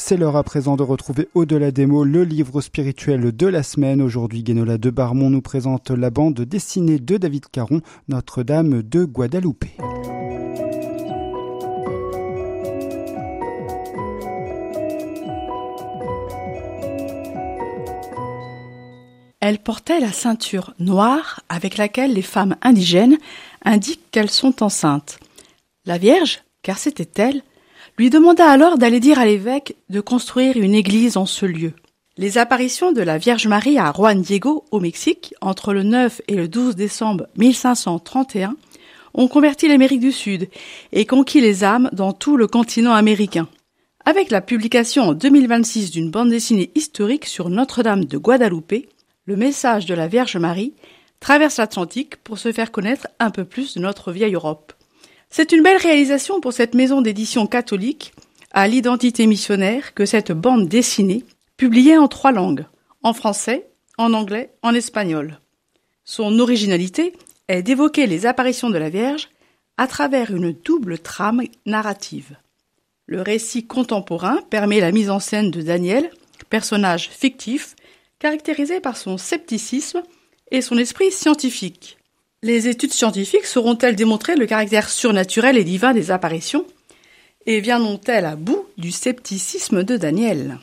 C'est l'heure à présent de retrouver Au-delà des mots, le livre spirituel de la semaine. Aujourd'hui, Guénola de Barmont nous présente la bande dessinée de David Caron, Notre-Dame de Guadalupe. Elle portait la ceinture noire avec laquelle les femmes indigènes indiquent qu'elles sont enceintes. La Vierge, car c'était elle, lui demanda alors d'aller dire à l'évêque de construire une église en ce lieu. Les apparitions de la Vierge Marie à Juan Diego, au Mexique, entre le 9 et le 12 décembre 1531, ont converti l'Amérique du Sud et conquis les âmes dans tout le continent américain. Avec la publication en 2026 d'une bande dessinée historique sur Notre-Dame de Guadalupe, le message de la Vierge Marie traverse l'Atlantique pour se faire connaître un peu plus de notre vieille Europe. C'est une belle réalisation pour cette maison d'édition catholique à l'identité missionnaire que cette bande dessinée, publiée en 3 langues, en français, en anglais, en espagnol. Son originalité est d'évoquer les apparitions de la Vierge à travers une double trame narrative. Le récit contemporain permet la mise en scène de Daniel, personnage fictif, caractérisé par son scepticisme et son esprit scientifique. Les études scientifiques sauront-elles démontrer le caractère surnaturel et divin des apparitions et viendront-elles à bout du scepticisme de Daniel?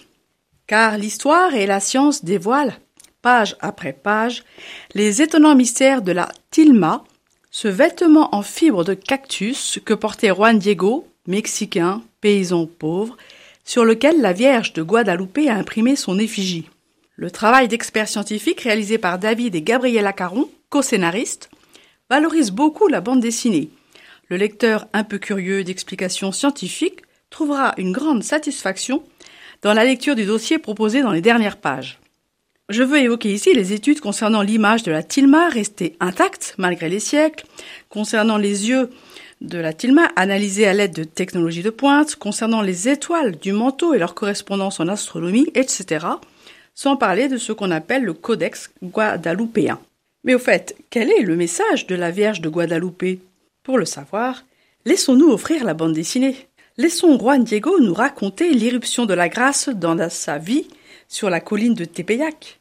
Car l'histoire et la science dévoilent, page après page, les étonnants mystères de la tilma, ce vêtement en fibre de cactus que portait Juan Diego, mexicain, paysan pauvre, sur lequel la Vierge de Guadalupe a imprimé son effigie. Le travail d'experts scientifiques réalisé par David et Gabriela Caron, co-scénaristes, valorise beaucoup la bande dessinée. Le lecteur un peu curieux d'explications scientifiques trouvera une grande satisfaction dans la lecture du dossier proposé dans les dernières pages. Je veux évoquer ici les études concernant l'image de la tilma restée intacte malgré les siècles, concernant les yeux de la tilma analysés à l'aide de technologies de pointe, concernant les étoiles du manteau et leur correspondance en astronomie, etc., sans parler de ce qu'on appelle le codex guadalupéen. Mais au fait, quel est le message de la Vierge de Guadalupe? Pour le savoir, laissons-nous offrir la bande dessinée. Laissons Juan Diego nous raconter l'irruption de la grâce dans sa vie sur la colline de Tepeyac.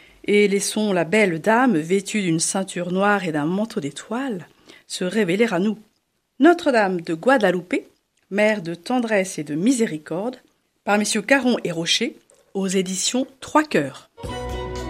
Et laissons la belle dame, vêtue d'une ceinture noire et d'un manteau d'étoiles, se révéler à nous. Notre-Dame de Guadalupe, mère de tendresse et de miséricorde, par messieurs Caron et Rocher, aux éditions Trois Cœurs.